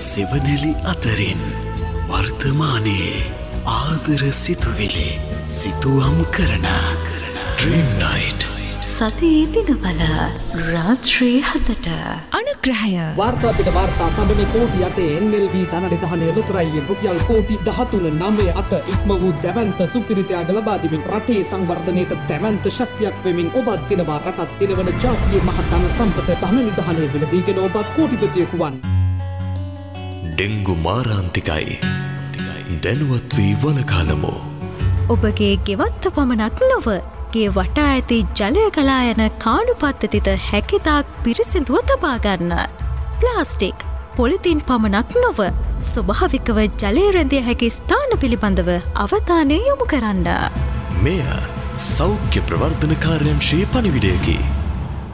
සෙවනැලි අතරින් වර්තමානයේ ආදර සිතුවිලි සිතුවම් කරන ඩ්‍රීම් නයිට් සතියේ දිනවල රාත්‍රී 7ට අනුග්‍රහය වාර්තා පිට වාර්තා තබන කෝටි 8 NLB ධනනිධානය ලොතරැයියෙන් රුපියල් කෝටි 13.9 ඉක්ම වූ දැවැන්ත සුපිරිතයාග ලබා දෙමින් රටේ සංවර්ධනයට දැවැන්ත ශක්තියක් වෙමින් ඔබත් දිනවා රටත් දිනවන ජාතියේ මහතම සම්පත ධනනිධානය වෙනදීගෙන ඔබත් කෝටිපතියෙකු වන්. ඩෙංගු මාරාන්තිකයි දැනුවත් වී වළකාලමු. ඔබගේ ගෙවත්ත පමණක් නොව ගේ වටා ඇති ජලය ගලා යන කාණු පද්ධතිත හැකිතාක් පිරිසිදුව තබා ගන්න. ප්ලාස්ටික් පොලිතින් පමණක් නොව ස්වභාවිකව ජලය රැඳිය හැකි ස්ථාන පිළිබඳව අවධානය යොමු කරන්න. මෙය සෞඛ්‍ය ප්‍රවර්ධන කාර්යංශයේ පණිවිඩයකි.